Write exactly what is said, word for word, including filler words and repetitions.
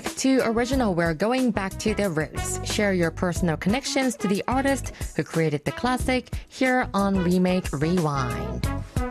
remake to original, we're going back to the roots. Share your personal connections to the artist who created the classic here on Remake Rewind.